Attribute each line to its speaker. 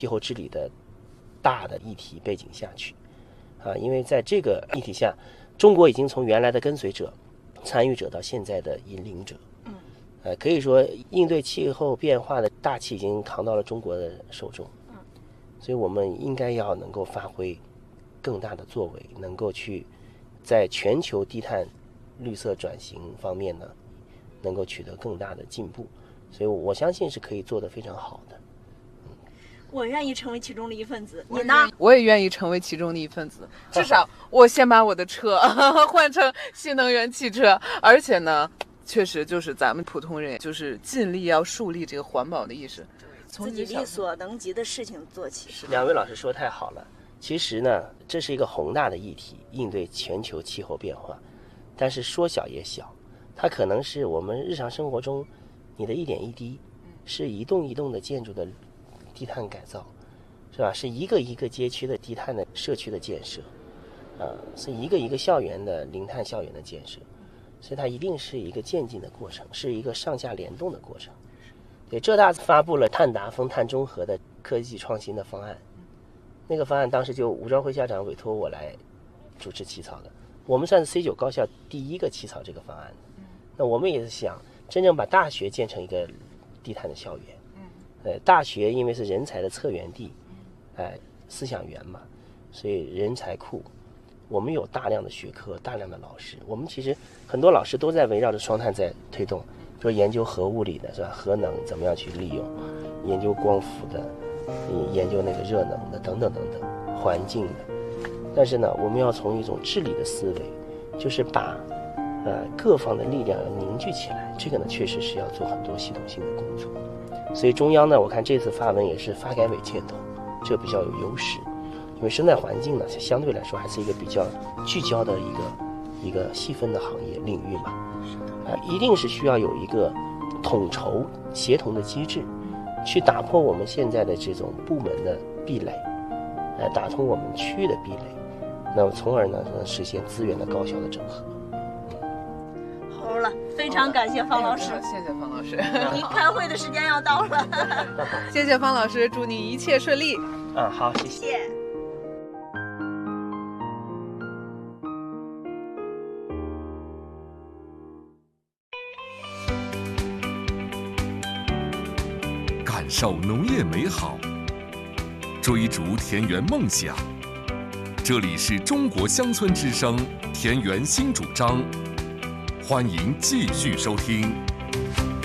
Speaker 1: 气候治理的大的议题背景下去因为在这个议题下，中国已经从原来的跟随者、参与者到现在的引领者。可以说应对气候变化的大旗已经扛到了中国的手中。所以我们应该要能够发挥更大的作为，能够去在全球低碳绿色转型方面呢，能够取得更大的进步。所以我相信是可以做得非常好的。
Speaker 2: 我愿意成为其中的一份子，你呢？
Speaker 3: 我也愿意成为其中的一份子，至少我先把我的车换成新能源汽车，而且呢，确实就是咱们普通人就是尽力要树立这个环保的意识，从
Speaker 2: 自己力所能及的事情做起。
Speaker 1: 两位老师说太好了，其实呢，这是一个宏大的议题，应对全球气候变化，但是说小也小，它可能是我们日常生活中你的一点一滴，是一栋一栋的建筑的低碳改造，是吧？是一个一个街区的低碳的社区的建设，是一个一个校园的零碳校园的建设，所以它一定是一个渐进的过程，是一个上下联动的过程。对，浙大发布了碳达峰、碳中和的科技创新的方案，那个方案当时就吴朝辉校长委托我来主持起草的，我们算是 C9 高校第一个起草这个方案的。那我们也是想真正把大学建成一个低碳的校园。大学因为是人才的策源地，思想园嘛，所以人才库，我们有大量的学科，大量的老师，我们其实很多老师都在围绕着双碳在推动，比如研究核物理的是吧，核能怎么样去利用，研究光伏的，研究那个热能的等等等等，环境的。但是呢，我们要从一种治理的思维，就是把各方的力量要凝聚起来，这个呢确实是要做很多系统性的工作。所以中央呢，我看这次发文也是发改委牵头，这比较有优势，因为生态环境呢相对来说还是一个比较聚焦的一个细分的行业领域嘛，一定是需要有一个统筹协同的机制，去打破我们现在的这种部门的壁垒，打通我们区域的壁垒，那么从而呢能实现资源的高效的整合。
Speaker 2: 好了，非常感谢方老师，
Speaker 3: 谢谢方老师。
Speaker 2: 你开会的时间要到了。
Speaker 3: 谢谢方老师，祝你一切顺利。
Speaker 1: 好，谢谢。
Speaker 4: 感受农业美好，追逐田园梦想。这里是中国乡村之声田园新主张，欢迎继续收听。